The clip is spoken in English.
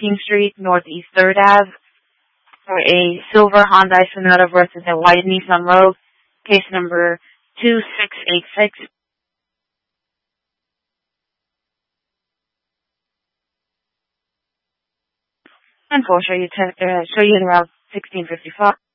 19th Street, Northeast 3rd Ave, for a silver Hyundai Sonata versus a white Nissan Rogue, case number 2686. And we'll show you in around 1655.